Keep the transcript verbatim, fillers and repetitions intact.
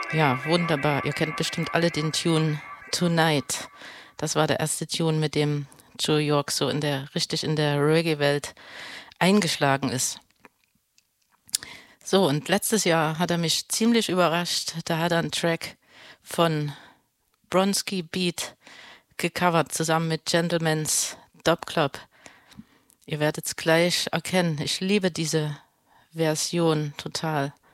Ja, wunderbar. Ihr kennt bestimmt alle den Tune Tonight. Das war der erste Tune, mit dem Joe York so in der richtig in der Reggae-Welt eingeschlagen ist. So, und letztes Jahr hat er mich ziemlich überrascht. Da hat er einen Track von Bronski Beat gecovert, zusammen mit Gentleman's Dub Club. Ihr werdet es gleich erkennen. Ich liebe diese Version total.